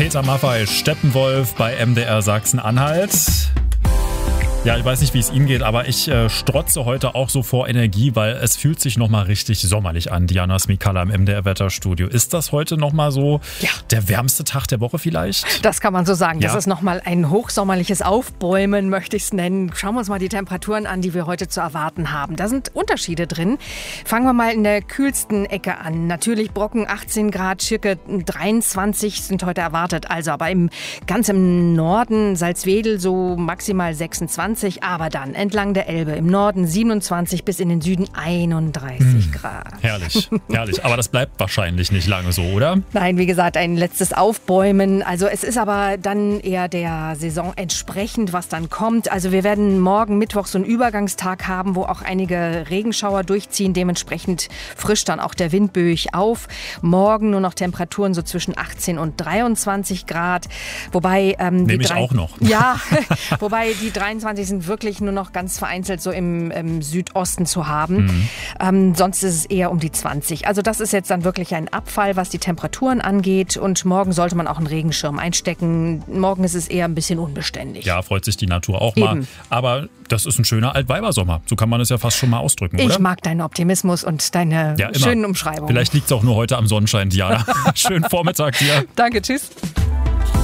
Peter Maffay, Steppenwolf bei MDR Sachsen-Anhalt. Ja, ich weiß nicht, wie es Ihnen geht, aber ich strotze heute auch so vor Energie, weil es fühlt sich nochmal richtig sommerlich an. Diana Smikalla im MDR-Wetterstudio. Ist das heute nochmal so der wärmste Tag der Woche vielleicht? Das kann man so sagen. Ja. Das ist nochmal ein hochsommerliches Aufbäumen, möchte ich es nennen. Schauen wir uns mal die Temperaturen an, die wir heute zu erwarten haben. Da sind Unterschiede drin. Fangen wir mal in der kühlsten Ecke an. Natürlich Brocken 18 Grad, Schirke 23 sind heute erwartet. Also aber ganz im Norden, Salzwedel so maximal 26. Aber dann entlang der Elbe im Norden 27 bis in den Süden 31 Grad. Herrlich, herrlich. Aber das bleibt wahrscheinlich nicht lange so, oder? Nein, wie gesagt, ein letztes Aufbäumen. Also es ist aber dann eher der Saison entsprechend, was dann kommt. Also wir werden morgen Mittwoch so einen Übergangstag haben, wo auch einige Regenschauer durchziehen. Dementsprechend frischt dann auch der Wind böig auf. Morgen nur noch Temperaturen so zwischen 18 und 23 Grad. Wobei Nehme ich auch noch. Ja, wobei die 23 sind wirklich nur noch ganz vereinzelt so im Südosten zu haben. Sonst ist es eher um die 20. Also das ist jetzt dann wirklich ein Abfall, was die Temperaturen angeht. Und morgen sollte man auch einen Regenschirm einstecken. Morgen ist es eher ein bisschen unbeständig. Ja, freut sich die Natur auch mal. Eben. Aber das ist ein schöner Altweibersommer. So kann man es ja fast schon mal ausdrücken, oder? Ich mag deinen Optimismus und deine schönen Umschreibungen. Vielleicht liegt es auch nur heute am Sonnenschein, Diana. Schönen Vormittag dir. Danke, tschüss.